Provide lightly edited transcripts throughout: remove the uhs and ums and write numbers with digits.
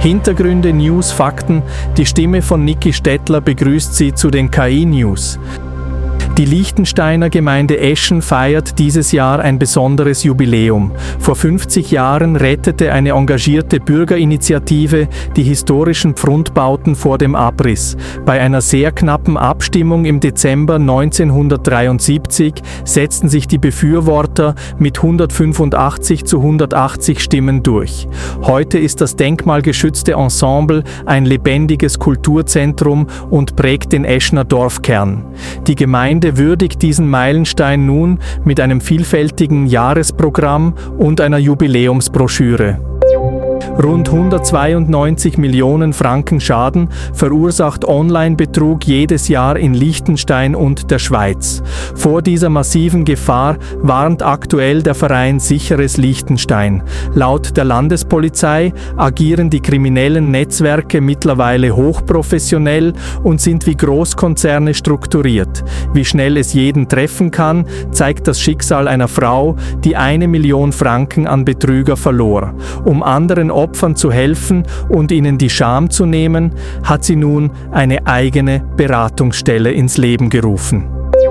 Hintergründe, News, Fakten. Die Stimme von Niki Stettler begrüßt Sie zu den KI-News. Die Liechtensteiner Gemeinde Eschen feiert dieses Jahr ein besonderes Jubiläum. Vor 50 Jahren rettete eine engagierte Bürgerinitiative die historischen Pfrundbauten vor dem Abriss. Bei einer sehr knappen Abstimmung im Dezember 1973 setzten sich die Befürworter mit 185 zu 180 Stimmen durch. Heute ist das denkmalgeschützte Ensemble ein lebendiges Kulturzentrum und prägt den Eschner Dorfkern. Die Gemeinde würdigt diesen Meilenstein nun mit einem vielfältigen Jahresprogramm und einer Jubiläumsbroschüre. Rund 192 Millionen Franken Schaden verursacht Online-Betrug jedes Jahr in Liechtenstein und der Schweiz. Vor dieser massiven Gefahr warnt aktuell der Verein Sicheres Liechtenstein. Laut der Landespolizei agieren die kriminellen Netzwerke mittlerweile hochprofessionell und sind wie Großkonzerne strukturiert. Wie schnell es jeden treffen kann, zeigt das Schicksal einer Frau, die 1 Million Franken an Betrüger verlor. Um anderen Opfern zu helfen und ihnen die Scham zu nehmen, hat sie nun eine eigene Beratungsstelle ins Leben gerufen.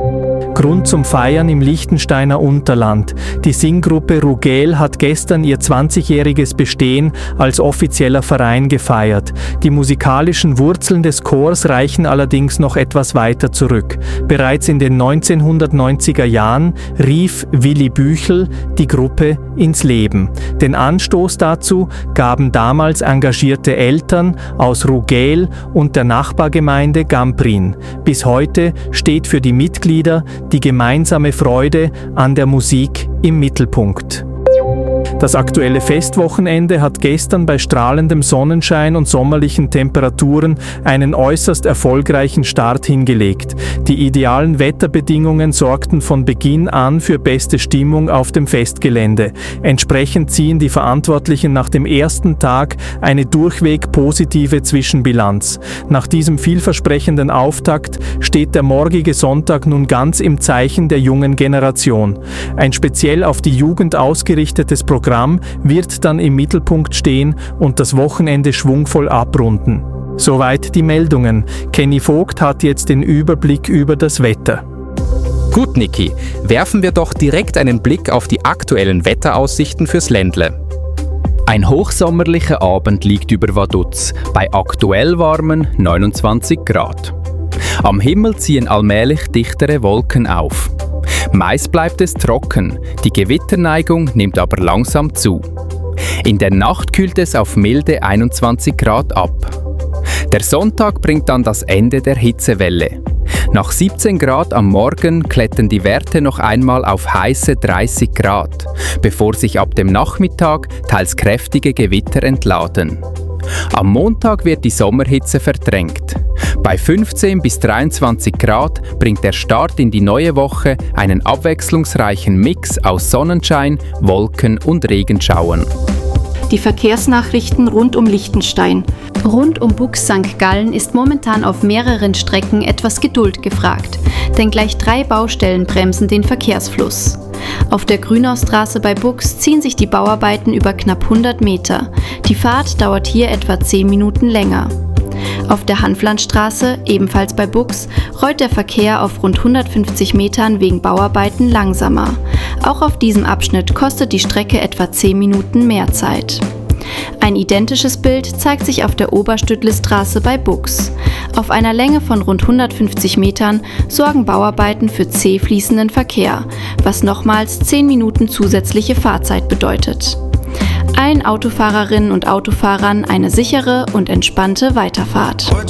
Grund zum Feiern im Liechtensteiner Unterland. Die Singgruppe Rugel hat gestern ihr 20-jähriges Bestehen als offizieller Verein gefeiert. Die musikalischen Wurzeln des Chors reichen allerdings noch etwas weiter zurück. Bereits in den 1990er Jahren rief Willi Büchel die Gruppe ins Leben. Den Anstoß dazu gaben damals engagierte Eltern aus Rugel und der Nachbargemeinde Gamprin. Bis heute steht für die Mitglieder die gemeinsame Freude an der Musik im Mittelpunkt. Das aktuelle Festwochenende hat gestern bei strahlendem Sonnenschein und sommerlichen Temperaturen einen äußerst erfolgreichen Start hingelegt. Die idealen Wetterbedingungen sorgten von Beginn an für beste Stimmung auf dem Festgelände. Entsprechend ziehen die Verantwortlichen nach dem ersten Tag eine durchweg positive Zwischenbilanz. Nach diesem vielversprechenden Auftakt steht der morgige Sonntag nun ganz im Zeichen der jungen Generation. Ein speziell auf die Jugend ausgerichtetes Programm wird dann im Mittelpunkt stehen und das Wochenende schwungvoll abrunden. Soweit die Meldungen. Kenny Vogt hat jetzt den Überblick über das Wetter. Gut, Niki, werfen wir doch direkt einen Blick auf die aktuellen Wetteraussichten fürs Ländle. Ein hochsommerlicher Abend liegt über Vaduz, bei aktuell warmen 29 Grad. Am Himmel ziehen allmählich dichtere Wolken auf. Meist bleibt es trocken, die Gewitterneigung nimmt aber langsam zu. In der Nacht kühlt es auf milde 21 Grad ab. Der Sonntag bringt dann das Ende der Hitzewelle. Nach 17 Grad am Morgen klettern die Werte noch einmal auf heiße 30 Grad, bevor sich ab dem Nachmittag teils kräftige Gewitter entladen. Am Montag wird die Sommerhitze verdrängt. Bei 15 bis 23 Grad bringt der Start in die neue Woche einen abwechslungsreichen Mix aus Sonnenschein, Wolken und Regenschauern. Die Verkehrsnachrichten rund um Liechtenstein. Rund um Bux St. Gallen ist momentan auf mehreren Strecken etwas Geduld gefragt, denn gleich 3 Baustellen bremsen den Verkehrsfluss. Auf der Grünaustraße bei Bux ziehen sich die Bauarbeiten über knapp 100 Meter. Die Fahrt dauert hier etwa 10 Minuten länger. Auf der Hanflandstraße, ebenfalls bei Bux, rollt der Verkehr auf rund 150 Metern wegen Bauarbeiten langsamer. Auch auf diesem Abschnitt kostet die Strecke etwa 10 Minuten mehr Zeit. Ein identisches Bild zeigt sich auf der Oberstüttlestraße bei Bux. Auf einer Länge von rund 150 Metern sorgen Bauarbeiten für zäh fließenden Verkehr, was nochmals 10 Minuten zusätzliche Fahrzeit bedeutet. Allen Autofahrerinnen und Autofahrern eine sichere und entspannte Weiterfahrt.